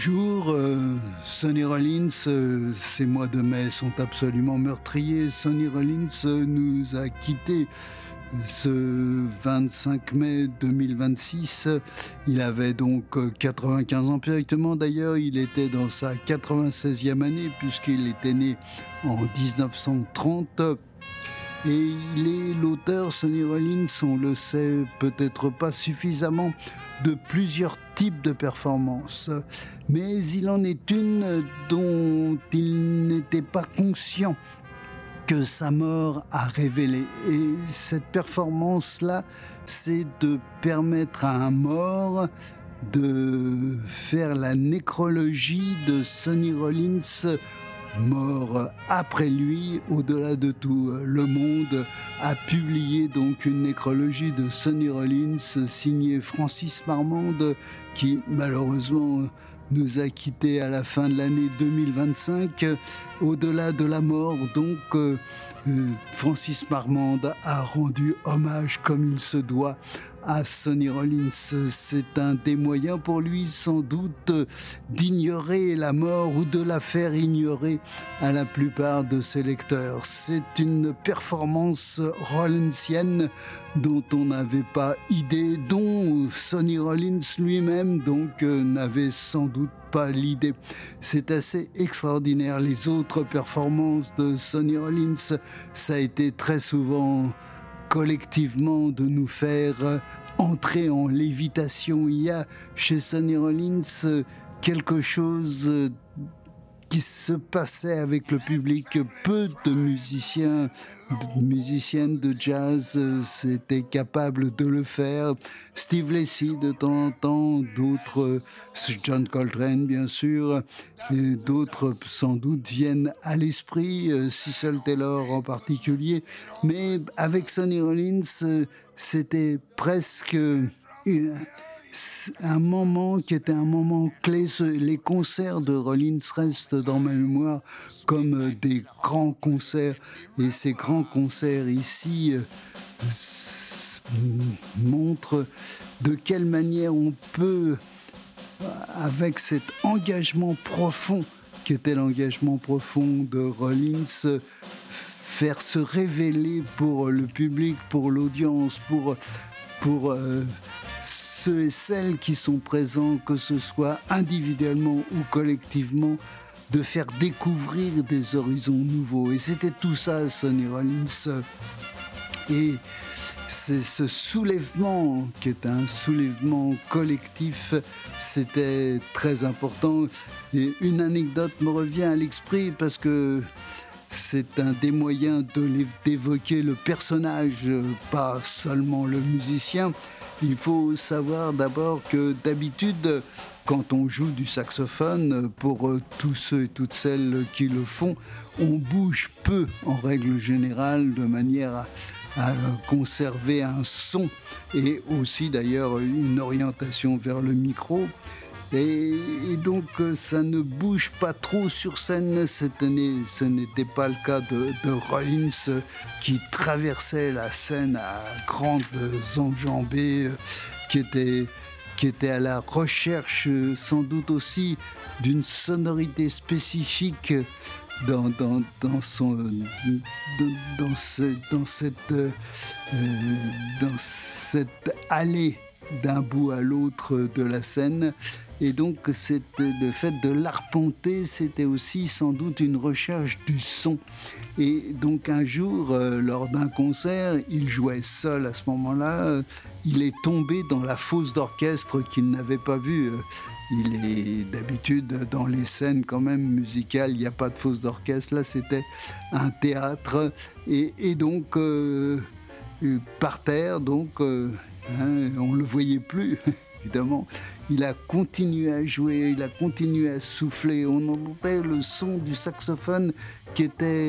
Bonjour, Sonny Rollins, ces mois de mai sont absolument meurtriers. Sonny Rollins nous a quittés ce 25 mai 2026. Il avait donc 95 ans directement. D'ailleurs, il était dans sa 96e année puisqu'il était né en 1930. Et il est l'auteur, Sonny Rollins, on le sait peut-être pas suffisamment, de plusieurs types de performances. Mais il en est une dont il n'était pas conscient que sa mort a révélé. Et cette performance-là, c'est de permettre à un mort de faire la nécrologie de Sonny Rollins, mort après lui. Au-delà de tout, Le Monde a publié donc une nécrologie de Sonny Rollins signée Francis Marmande, qui malheureusement nous a quittés à la fin de l'année 2025. Au-delà de la mort, donc, Francis Marmande a rendu hommage comme il se doit à Sonny Rollins. C'est un des moyens pour lui sans doute d'ignorer la mort ou de la faire ignorer à la plupart de ses lecteurs. C'est une performance rollinsienne dont on n'avait pas idée, dont Sonny Rollins lui-même donc n'avait sans doute pas l'idée. C'est assez extraordinaire. Les autres performances de Sonny Rollins, ça a été très souvent collectivement de nous faire entrer en lévitation. Il y a chez Sonny Rollins quelque chose qui se passait avec le public. Peu de musiciens, de musiciennes de jazz étaient capables de le faire. Steve Lacy de temps en temps, d'autres, John Coltrane bien sûr, et d'autres sans doute viennent à l'esprit, Cecil Taylor en particulier. Mais avec Sonny Rollins, c'était presque un moment qui était un moment clé. Les concerts de Rollins restent dans ma mémoire comme des grands concerts. Et ces grands concerts ici montrent de quelle manière on peut, avec cet engagement profond, qui était l'engagement profond de Rollins, faire se révéler pour le public, pour l'audience, pour ceux et celles qui sont présents, que ce soit individuellement ou collectivement, de faire découvrir des horizons nouveaux. Et c'était tout ça, Sonny Rollins. Et c'est ce soulèvement, qui est un soulèvement collectif, c'était très important. Et une anecdote me revient à l'esprit parce que c'est un des moyens d'évoquer le personnage, pas seulement le musicien. Il faut savoir d'abord que d'habitude, quand on joue du saxophone, pour tous ceux et toutes celles qui le font, on bouge peu en règle générale de manière à conserver un son et aussi d'ailleurs une orientation vers le micro. Et donc ça ne bouge pas trop sur scène. Cette année, ce n'était pas le cas de Rollins qui traversait la scène à grandes enjambées, qui était à la recherche sans doute aussi d'une sonorité spécifique dans cette allée d'un bout à l'autre de la scène. Et donc, le fait de l'arpenter, c'était aussi sans doute une recherche du son. Et donc, un jour, lors d'un concert, il jouait seul à ce moment-là. Il est tombé dans la fosse d'orchestre qu'il n'avait pas vue. Il est d'habitude dans les scènes quand même musicales, il n'y a pas de fosse d'orchestre. Là, c'était un théâtre. Et donc, par terre, donc, on ne le voyait plus. Évidemment, il a continué à jouer, il a continué à souffler. On entendait le son du saxophone qui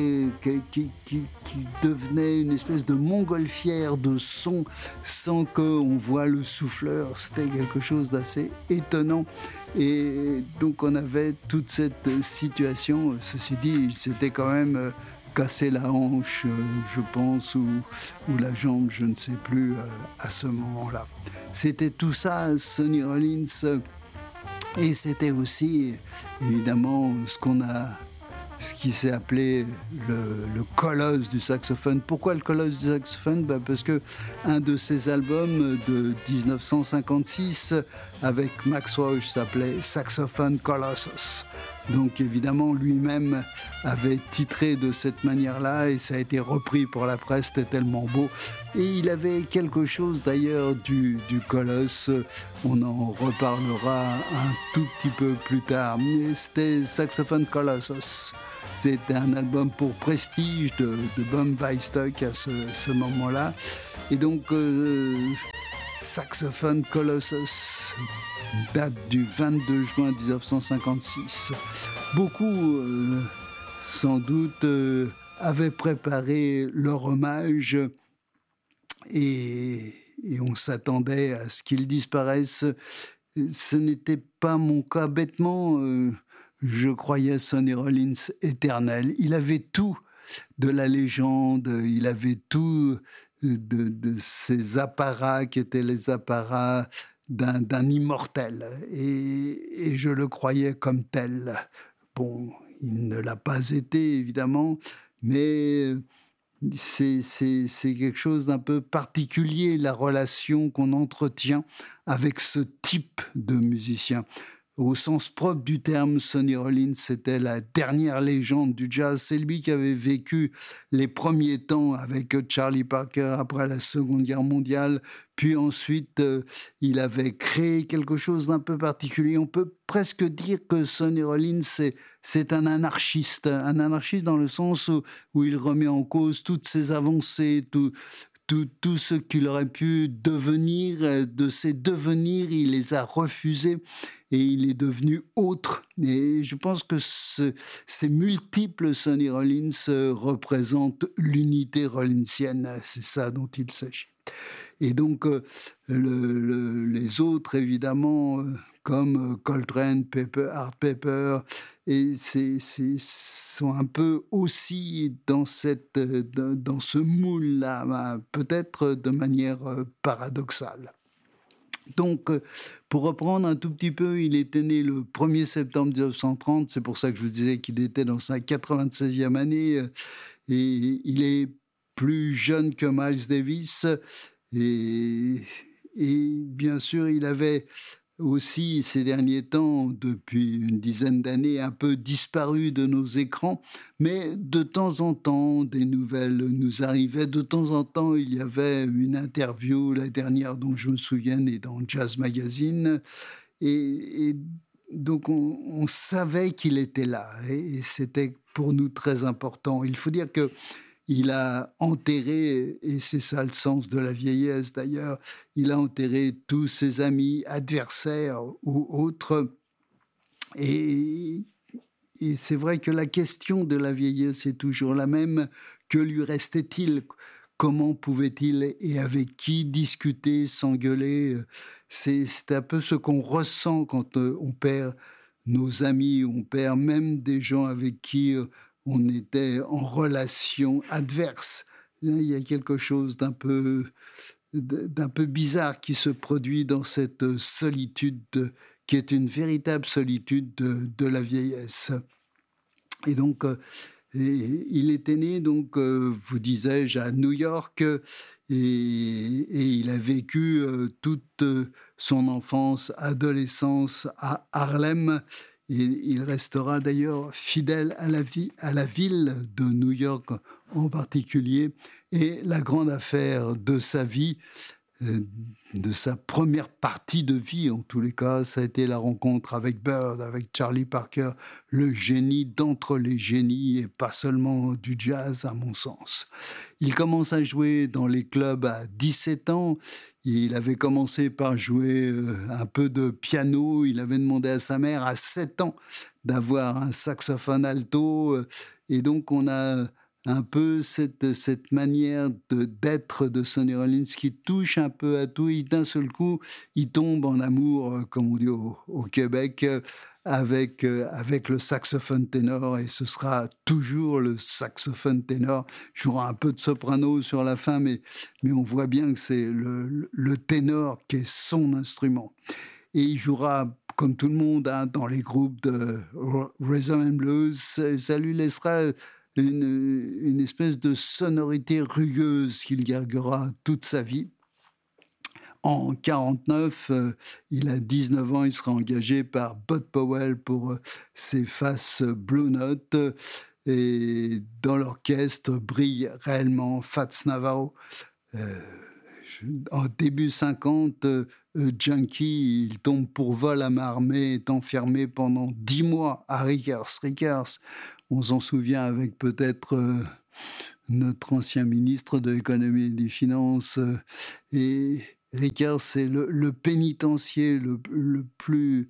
devenait une espèce de montgolfière de son sans qu'on voit le souffleur. C'était quelque chose d'assez étonnant. Et donc on avait toute cette situation. Ceci dit, il s'était quand même cassé la hanche, je pense, ou la jambe, je ne sais plus, à ce moment-là. C'était tout ça, Sonny Rollins. Et c'était aussi, évidemment, ce qui s'est appelé le colosse du saxophone. Pourquoi le colosse du saxophone? Parce que un de ses albums de 1956 avec Max Roach s'appelait Saxophone Colossus. Donc évidemment, lui-même avait titré de cette manière-là et ça a été repris pour la presse, c'était tellement beau. Et il avait quelque chose d'ailleurs du colosse, on en reparlera un tout petit peu plus tard. Mais c'était Saxophone Colossus. C'était un album pour Prestige de Bum Weistock à ce moment-là. Et donc, Saxophone Colossus date du 22 juin 1956. Beaucoup, sans doute, avaient préparé leur hommage et on s'attendait à ce qu'il disparaisse. Ce n'était pas mon cas. Bêtement, je croyais Sonny Rollins éternel. Il avait tout de la légende, il avait tout de ces apparats qui étaient les apparats d'un immortel. Et je le croyais comme tel. Bon, il ne l'a pas été, évidemment, mais c'est quelque chose d'un peu particulier, la relation qu'on entretient avec ce type de musicien. Au sens propre du terme, Sonny Rollins, c'était la dernière légende du jazz. C'est lui qui avait vécu les premiers temps avec Charlie Parker après la Seconde Guerre mondiale. Puis ensuite, il avait créé quelque chose d'un peu particulier. On peut presque dire que Sonny Rollins, c'est un anarchiste dans le sens où il remet en cause toutes ses avancées, tout ce qu'il aurait pu devenir. De ses devenirs, il les a refusés et il est devenu autre. Et je pense que ces multiples Sonny Rollins représentent l'unité rollinsienne. C'est ça dont il s'agit. Et donc, les autres, évidemment, comme Coltrane, Art Pepper, et sont un peu aussi dans ce moule-là, peut-être de manière paradoxale. Donc, pour reprendre un tout petit peu, il était né le 1er septembre 1930, c'est pour ça que je vous disais qu'il était dans sa 96e année, et il est plus jeune que Miles Davis, et bien sûr, il avait aussi ces derniers temps, depuis une dizaine d'années, un peu disparu de nos écrans, mais de temps en temps, des nouvelles nous arrivaient. De temps en temps, il y avait une interview, la dernière dont je me souviens, est dans Jazz Magazine, et donc on savait qu'il était là, et c'était pour nous très important. Il faut dire que il a enterré, et c'est ça le sens de la vieillesse d'ailleurs, il a enterré tous ses amis, adversaires ou autres. Et c'est vrai que la question de la vieillesse est toujours la même. Que lui restait-il? Comment pouvait-il et avec qui discuter, s'engueuler? C'est un peu ce qu'on ressent quand on perd nos amis, on perd même des gens avec qui on était en relation adverse. Il y a quelque chose d'un peu bizarre qui se produit dans cette solitude qui est une véritable solitude de la vieillesse. Et donc, il était né, donc, vous disais-je, à New York, et il a vécu toute son enfance, adolescence à Harlem. Il restera d'ailleurs fidèle à la ville de New York en particulier. Et la grande affaire de sa vie, de sa première partie de vie en tous les cas, ça a été la rencontre avec Bird, avec Charlie Parker, le génie d'entre les génies et pas seulement du jazz à mon sens. Il commence à jouer dans les clubs à 17 ans. Il avait commencé par jouer un peu de piano. Il avait demandé à sa mère à 7 ans d'avoir un saxophone alto. Et donc on a un peu cette manière d'être de Sonny Rollins qui touche un peu à tout. Et d'un seul coup, il tombe en amour, comme on dit au Québec, avec le saxophone ténor. Et ce sera toujours le saxophone ténor. Il jouera un peu de soprano sur la fin, mais on voit bien que c'est le ténor qui est son instrument. Et il jouera comme tout le monde, hein, dans les groupes de rhythm and blues, ça lui laissera une espèce de sonorité rugueuse qu'il gardera toute sa vie. En 1949, il a 19 ans, il sera engagé par Bud Powell pour ses faces Blue Note. Et dans l'orchestre brille réellement Fats Navarro. En début 50, Junkie, il tombe pour vol à main armée, est enfermé pendant 10 mois à Rikers. Rikers, on s'en souvient avec peut-être notre ancien ministre de l'économie et des finances. Et Rikers, c'est le pénitencier le plus...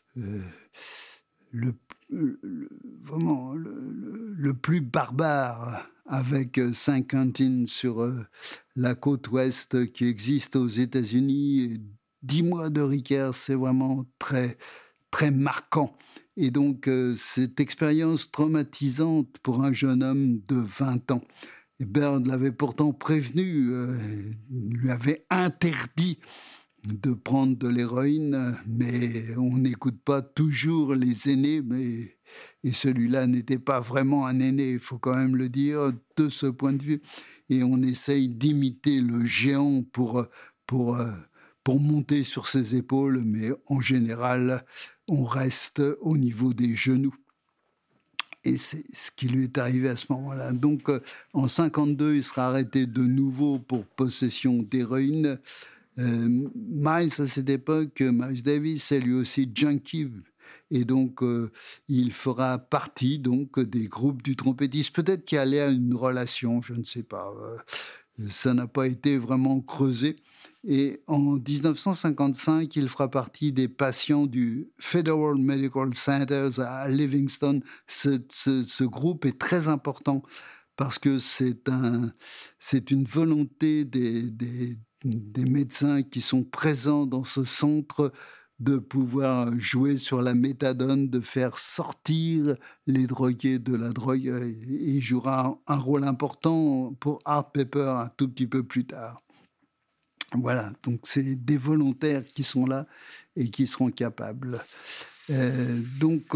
vraiment le plus barbare, avec 5 cantines sur la côte ouest qui existe aux États-Unis. Et 10 mois de Rikers, c'est vraiment très, très marquant. Et donc, cette expérience traumatisante pour un jeune homme de 20 ans. Et Bird l'avait pourtant prévenu, lui avait interdit de prendre de l'héroïne, mais on n'écoute pas toujours les aînés, et celui-là n'était pas vraiment un aîné, il faut quand même le dire, de ce point de vue. Et on essaye d'imiter le géant pour monter sur ses épaules, mais en général, on reste au niveau des genoux. Et c'est ce qui lui est arrivé à ce moment-là. Donc, en 1952, il sera arrêté de nouveau pour possession d'héroïne. Miles, à cette époque, Miles Davis, est lui aussi junkie. Et donc, il fera partie donc, des groupes du trompettiste. Peut-être qu'il y allait à une relation, je ne sais pas. Ça n'a pas été vraiment creusé. Et en 1955, il fera partie des patients du Federal Medical Center à Livingston. Ce groupe est très important parce que c'est une volonté des médecins qui sont présents dans ce centre de pouvoir jouer sur la méthadone, de faire sortir les drogués de la drogue. Il jouera un rôle important pour Art Pepper un tout petit peu plus tard. Voilà, donc c'est des volontaires qui sont là et qui seront capables. Donc,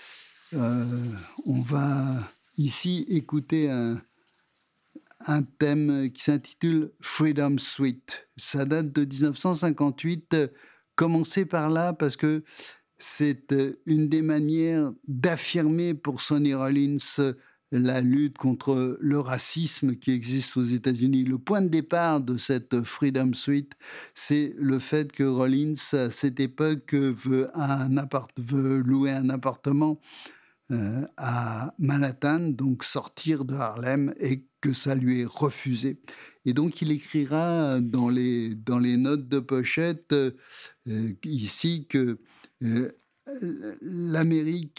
on va ici écouter un thème qui s'intitule Freedom Suite. Ça date de 1958. Commencez par là parce que c'est une des manières d'affirmer pour Sonny Rollins la lutte contre le racisme qui existe aux États-Unis. Le point de départ de cette Freedom Suite, c'est le fait que Rollins, à cette époque, veut louer un appartement à Manhattan, donc sortir de Harlem, et que ça lui est refusé. Et donc, il écrira dans les notes de pochette ici que l'Amérique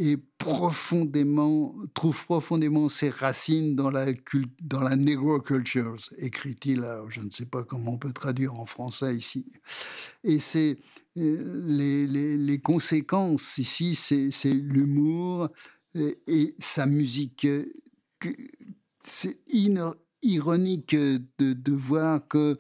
trouve profondément ses racines dans la Negro Culture, écrit-il. Je ne sais pas comment on peut traduire en français ici. Et c'est les conséquences ici, c'est l'humour et sa musique. C'est ironique de voir que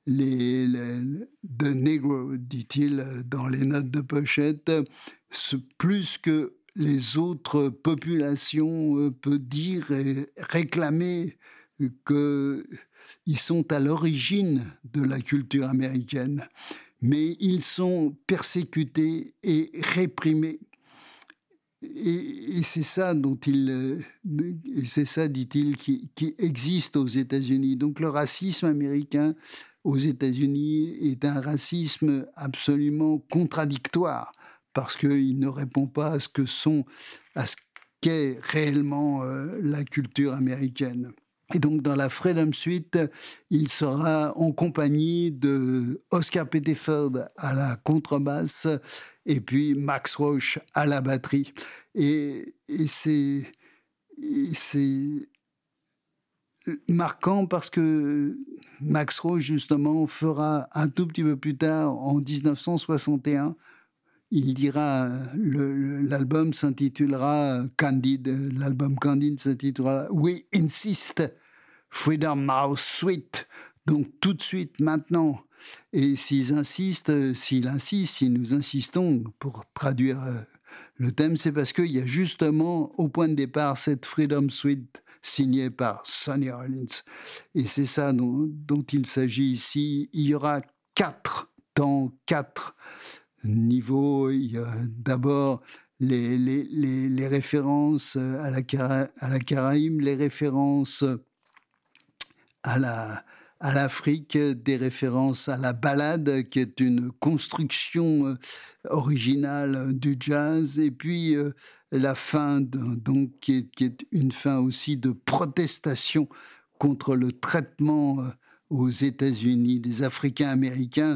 de Negro, dit-il dans les notes de pochette, plus que les autres populations, peut dire et réclamer qu'ils sont à l'origine de la culture américaine, mais ils sont persécutés et réprimés. Et c'est ça dit-il, qui existe aux États-Unis. Donc le racisme américain aux États-Unis est un racisme absolument contradictoire parce qu'il ne répond pas à ce qu'est réellement la culture américaine. Et donc, dans la Freedom Suite, il sera en compagnie de Oscar Pettiford à la contrebasse et puis Max Roach à la batterie. Et c'est marquant parce que Max Roach, justement, fera un tout petit peu plus tard, en 1961, il dira, l'album s'intitulera Candid, l'album Candid s'intitulera We Insist, Freedom Now Suite. Donc tout de suite, maintenant, Et s'il insiste, si nous insistons pour traduire le thème, c'est parce qu'il y a justement au point de départ cette Freedom Suite signée par Sonny Rollins. Et c'est ça dont il s'agit ici. Il y aura 4 temps, 4 niveaux. Il y a d'abord les références à la Caraïbe, les références à l'Afrique, des références à la ballade, qui est une construction originale du jazz, et puis la fin, donc, qui est une fin aussi de protestation contre le traitement aux États-Unis des Africains américains.